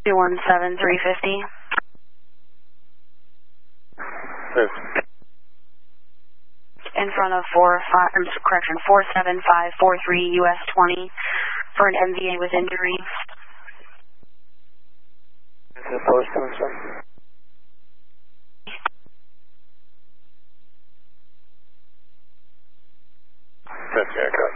217-350. Yes. In front of 47543 US 20 for an MVA with injury. This is post sir. That's Echo.